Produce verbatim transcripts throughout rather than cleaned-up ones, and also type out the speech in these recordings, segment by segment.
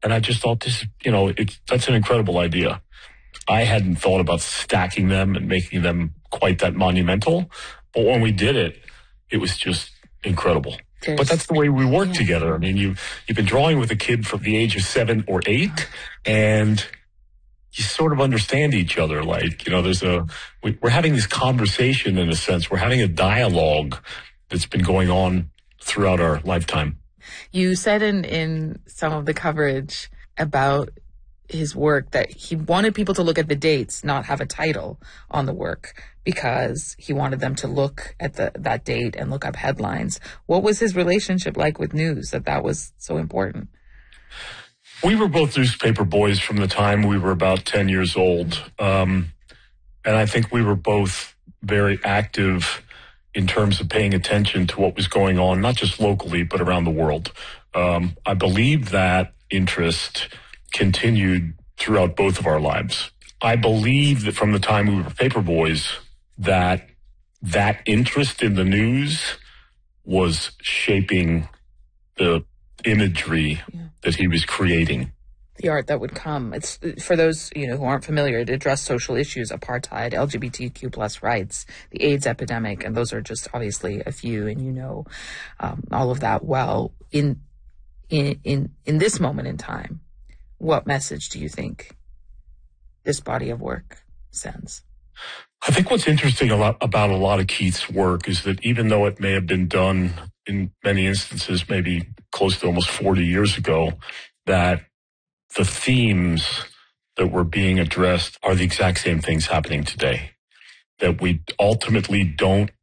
And I just thought this, you know, it's, that's an incredible idea. I hadn't thought about stacking them and making them quite that monumental. But when we did it, it was just incredible. There's, but that's the way we work yeah. together. I mean, you, you've been drawing with a kid from the age of seven or eight, and you sort of understand each other. Like, you know, there's a, we, we're having this conversation in a sense. We're having a dialogue that's been going on throughout our lifetime. You said in, in some of the coverage about his work that he wanted people to look at the dates, not have a title on the work, because he wanted them to look at the, that date and look up headlines. What was his relationship like with news, that that was so important? We were both newspaper boys from the time we were about ten years old. Um, and I think we were both very active in terms of paying attention to what was going on, not just locally, but around the world. Um, I believe that interest continued throughout both of our lives. I believe that from the time we were paper boys, that that interest in the news was shaping the imagery yeah. that he was creating. The art that would come. It's for those, you know, who aren't familiar, it addressed social issues, apartheid, L G B T Q plus rights, the AIDS epidemic, and those are just obviously a few, and you know um, all of that well. In in in in this moment in time, what message do you think this body of work sends? I think what's interesting a lot about a lot of Keith's work is that even though it may have been done in many instances, maybe close to almost forty years ago, that the themes that were being addressed are the exact same things happening today. That we ultimately don't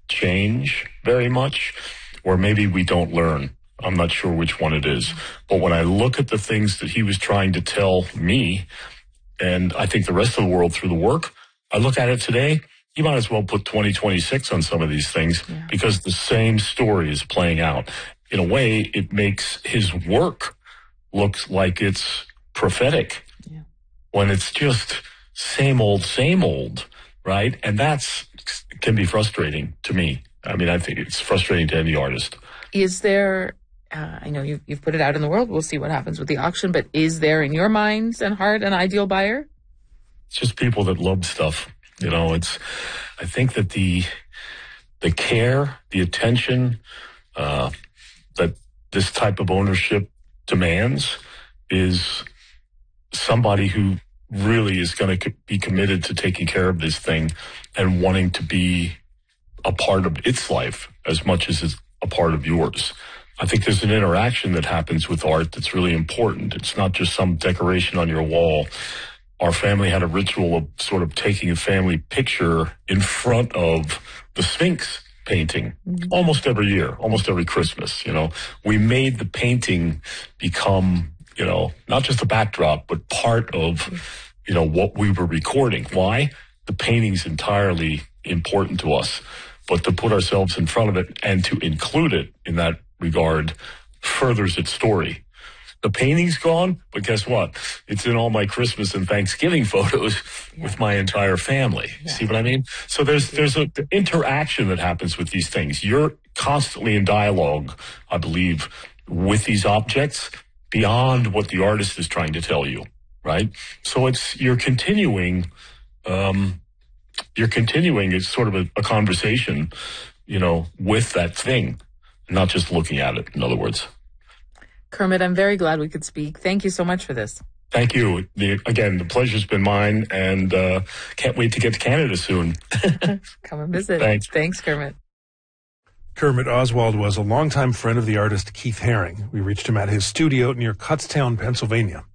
change very much, or maybe we don't learn. I'm not sure which one it is. But when I look at the things that he was trying to tell me, and I think the rest of the world through the work, I look at it today, you might as well put twenty twenty-six on some of these things yeah. because the same story is playing out. In a way, it makes his work look like it's prophetic yeah. when it's just same old, same old, right? And that's can be frustrating to me. I mean, I think it's frustrating to any artist. Is there... Uh, I know you've, you've put it out in the world. We'll see what happens with the auction. But is there, in your minds and heart, an ideal buyer? It's just people that love stuff. You know, it's. I think that the the care, the attention uh, that this type of ownership demands is somebody who really is going to be committed to taking care of this thing and wanting to be a part of its life as much as it's a part of yours. I think there's an interaction that happens with art that's really important. It's not just some decoration on your wall. Our family had a ritual of sort of taking a family picture in front of the Sphinx painting mm-hmm. almost every year, almost every Christmas. You know, we made the painting become, you know, not just a backdrop, but part of, you know, what we were recording. Why? The painting's entirely important to us, but to put ourselves in front of it and to include it in that regard furthers its story. The painting's gone, but guess what? It's in all my Christmas and Thanksgiving photos yeah. with my entire family. Yeah. See what I mean? So there's there's a the interaction that happens with these things. You're constantly in dialogue, I believe, with these objects beyond what the artist is trying to tell you, right? So it's you're continuing, um, you're continuing. It's sort of a, a conversation, you know, with that thing. Not just looking at it, in other words. Kermit, I'm very glad we could speak. Thank you so much for this. Thank you. The, again, the pleasure's been mine, and uh, can't wait to get to Canada soon. Come and visit. Thanks. Thanks, Kermit. Kermit Oswald was a longtime friend of the artist Keith Haring. We reached him at his studio near Kutztown, Pennsylvania.